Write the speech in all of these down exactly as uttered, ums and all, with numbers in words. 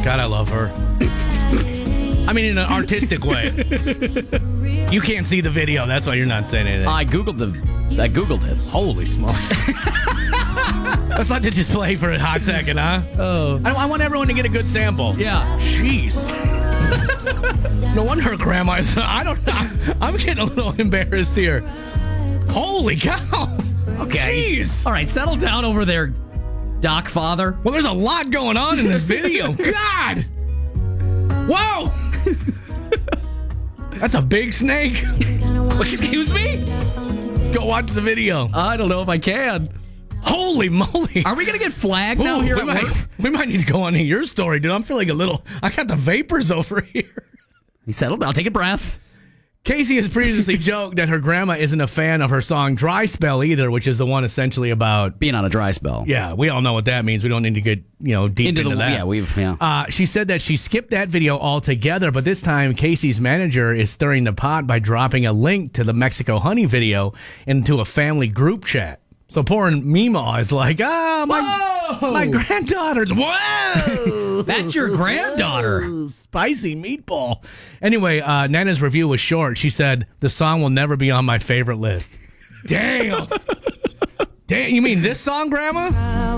God, I love her. I mean, in an artistic way. You can't see the video. That's why you're not saying anything. I Googled the. I Googled it. Holy smokes. Let's let it just play for a hot second, huh? Oh. I, I want everyone to get a good sample. Yeah. Jeez. No wonder her grandma is. I don't know. I'm getting a little embarrassed here. Holy cow. Okay. Jeez. All right, settle down over there, Doc Father. Well, there's a lot going on in this video. God. Whoa. That's a big snake. Excuse me? Go watch the video. I don't know if I can. Holy moly. Are we going to get flagged now Ooh, here we at might, work? we might need to go on to your story, dude. I'm feeling a little. I got the vapors over here. He settled down. Take a breath. Casey has previously joked that her grandma isn't a fan of her song Dry Spell either, which is the one essentially about being on a dry spell. Yeah, we all know what that means. We don't need to get, you know, deep into, into the, that. Yeah, we've, yeah. Uh, she said that she skipped that video altogether, but this time Casey's manager is stirring the pot by dropping a link to the Mexico Honey video into a family group chat. So poor Mima is like, ah, my, Whoa! my granddaughter's, whoa! That's your granddaughter. Spicy meatball. Anyway, uh, Nana's review was short. She said, the song will never be on my favorite list. Damn. Damn, you mean this song, Grandma?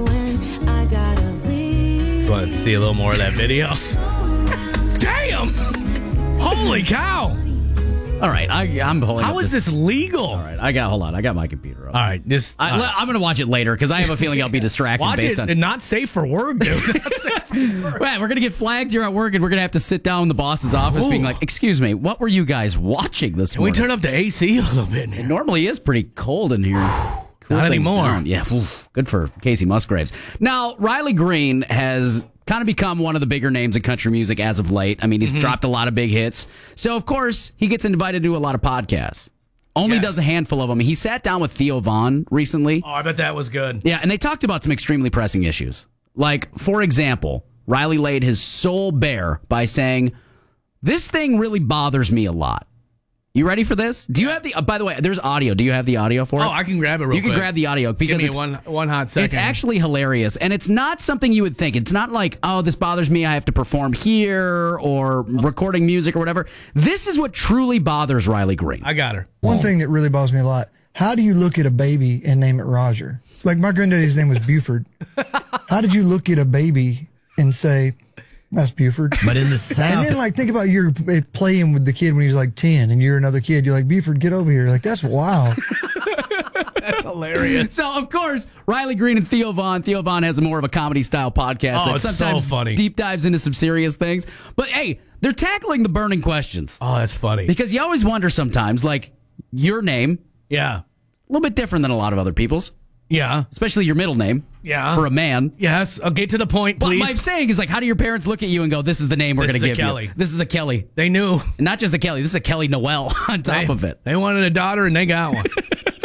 Just want to see a little more of that video. Damn. Holy cow. All right, I, I'm holding How up is this. this legal? All right, I got, hold on, I got my computer up. All right, just I, uh, I'm going to watch it later because I have a feeling I'll be distracted watch based it on. and not safe for work, dude. Not safe for work. Well, we're going to get flagged here at work and we're going to have to sit down in the boss's office Ooh. being like, excuse me, what were you guys watching this Can we morning? turn up the A C a little bit? It normally is pretty cold in here. Cool Not things anymore. down. Yeah, oof, good for Casey Musgraves. Now, Riley Green has kind of become one of the bigger names in country music as of late. I mean, he's Mm-hmm. dropped a lot of big hits. So, of course, he gets invited to a lot of podcasts. Only Yeah. does a handful of them. He sat down with Theo Vaughn recently. Oh, I bet that was good. Yeah, and they talked about some extremely pressing issues. Like, for example, Riley laid his soul bare by saying, this thing really bothers me a lot. You ready for this? Do you have the, uh, by the way, there's audio. Do you have the audio for it? Oh, I can grab it real You can quick. grab the audio because Give me it's, one, one hot second. it's actually hilarious. And it's not something you would think. It's not like, oh, this bothers me. I have to perform here or recording music or whatever. This is what truly bothers Riley Green. I got her. One thing that really bothers me a lot, how do you look at a baby and name it Roger? Like my granddaddy's name was Buford. How did you look at a baby and say, that's Buford? But in the South, And then like think about you're playing with the kid when he was like ten and you're another kid. You're like, Buford, get over here. Like, that's wild. That's hilarious. So, of course, Riley Green and Theo Vaughn. Theo Vaughn has more of a comedy-style podcast Oh, that it's so sometimes funny. deep dives into some serious things. But, hey, they're tackling the burning questions. Oh, that's funny. Because you always wonder sometimes, like, your name, Yeah. a little bit different than a lot of other people's, Yeah. especially your middle name Yeah. for a man. Yes. I'll get to the point, But please. my saying is, like, how do your parents look at you and go, this is the name we're This going to is a give Kelly. you? This is a Kelly. They knew. And not just a Kelly, this is a Kelly Noel on top They, of it. they wanted a daughter, and they got one.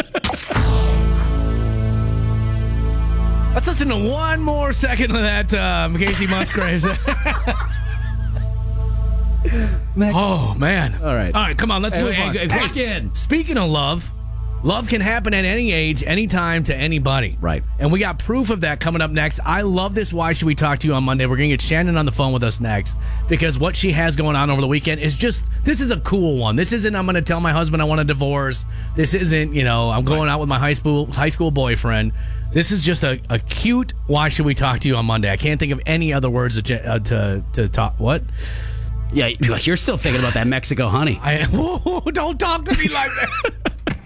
Let's listen to one more second of that, um, Casey Musgraves. Oh, man. All right. All right, come on, let's Hey, move hey, on. hey, rock in. Speaking of love, love can happen at any age, anytime, to anybody. Right. And we got proof of that coming up next. I love this Why Should We Talk to You on Monday. We're going to get Shannon on the phone with us next because what she has going on over the weekend is just, this is a cool one. This isn't, I'm going to tell my husband I want a divorce. This isn't, you know, I'm going out with my high school high school boyfriend. This is just a, a cute Why Should We Talk to You on Monday. I can't think of any other words to, uh, to, to talk. What? Yeah, you're still thinking about that Mexico honey. I Whoa, don't talk to me like that.